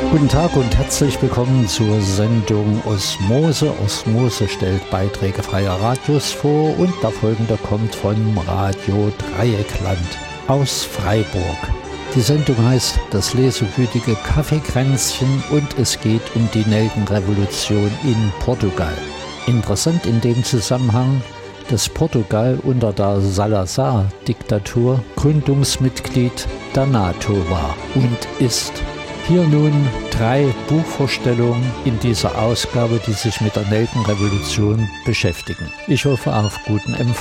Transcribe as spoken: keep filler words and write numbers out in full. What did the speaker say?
Guten Tag und herzlich willkommen zur Sendung Osmose. Osmose stellt Beiträge freier Radios vor und der folgende kommt von Radio Dreieckland aus Freiburg. Die Sendung heißt Das lesewütige Kaffeekränzchen und es geht um die Nelkenrevolution in Portugal. Interessant in dem Zusammenhang, dass Portugal unter der Salazar-Diktatur Gründungsmitglied der NATO war und ist. Hier nun drei Buchvorstellungen in dieser Ausgabe, die sich mit der Nelkenrevolution beschäftigen. Ich hoffe auf guten Empfang.